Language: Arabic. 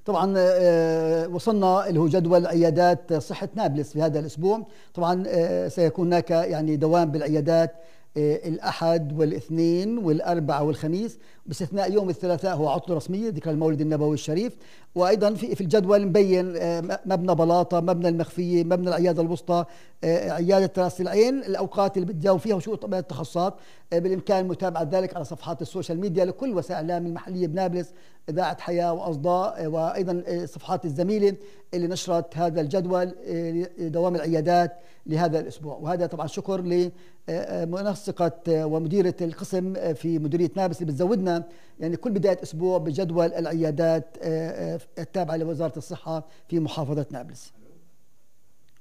طبعا وصلنا اللي هو جدول عيادات صحة نابلس في هذا الأسبوع. طبعا سيكون هناك يعني دوام بالعيادات الأحد والاثنين والأربعاء والخميس، باستثناء يوم الثلاثاء هو عطلة رسمية ذكرى المولد النبوي الشريف. وأيضا في الجدول مبين مبنى بلاطة، مبنى المخفية، مبنى العيادة الوسطى، عيادة رأس العين، الأوقات اللي بتجاوب فيها وشو طبيعة التخصصات. بالإمكان متابعة ذلك على صفحات السوشيال ميديا لكل وسائل الإعلام المحلية بنابلس، إذاعة حياة وأصداء، وأيضا صفحات الزميلة اللي نشرت هذا الجدول دوام العيادات لهذا الأسبوع. وهذا طبعا شكر لمنسقة ومديرة القسم في مديرية نابلس اللي بتزودنا يعني كل بداية أسبوع بجدول العيادات التابعة لوزارة الصحة في محافظة نابلس.